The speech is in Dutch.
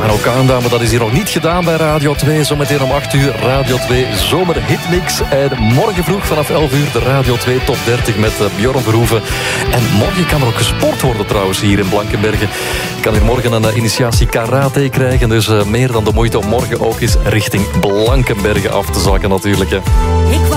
En ook aandaan, maar dat is hier nog niet gedaan bij Radio 2. Zometeen om 8 uur Radio 2 Zomerhitmix. En morgen vroeg vanaf 11 uur de Radio 2 Top 30 met Bjorn Verhoeven. En morgen kan er ook gesport worden trouwens hier in Blankenberge. Je kan hier morgen een initiatie karate krijgen. Dus meer dan de moeite om morgen ook eens richting Blankenberge af te zakken natuurlijk. Hè.